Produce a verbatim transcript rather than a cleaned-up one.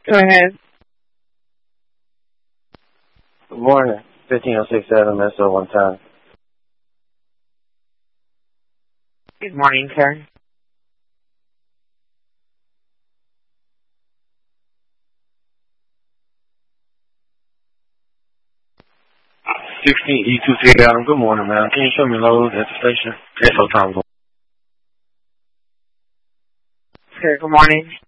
Go ahead. Good morning. fifteen oh six Adam S O one time. Good morning, sir. sixteen E two three Adam. Good morning, man. Can you show me loads at the station? S O time. Sir, good morning.